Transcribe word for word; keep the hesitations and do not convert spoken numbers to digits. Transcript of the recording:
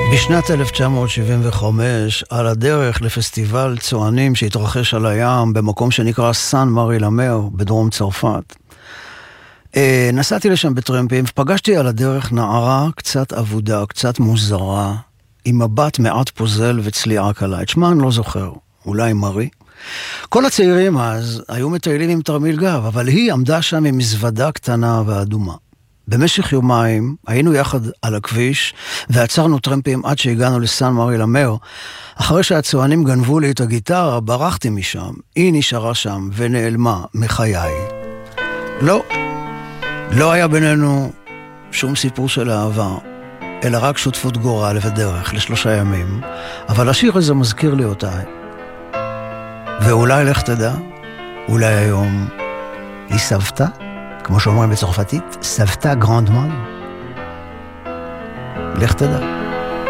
בשנת אלף תשע מאות שבעים וחמש, על הדרך לפסטיבל צוענים שהתרחש על הים במקום שנקרא סן מארי למר בדרום צרפת. נסעתי לשם בטרמפים ופגשתי על הדרך נערה קצת עבודה, קצת מוזרה, עם מבט מעט פוזל וצליעה קלה. את שמה אני לא זוכר, אולי מארי. כל הצעירים אז היו מטיילים עם תרמיל גב, אבל היא עמדה שם עם מזוודה קטנה ואדומה. במשך יומיים היינו יחד על הכביש ועצרנו טרמפים עד שהגענו לסן מארי למר. אחרי שהצוענים גנבו לי את הגיטרה, ברחתי משם. היא נשארה שם ונעלמה מחיי. לא, לא היה בינינו שום סיפור של אהבה, אלא רק שותפות גורל ודרך לשלושה ימים. אבל השיר הזה מזכיר לי אותה. ואולי לך תדע, אולי היום היא סבתא, כמו שאומרים בצרפתית, סבתא גרנדמן. לך תדע.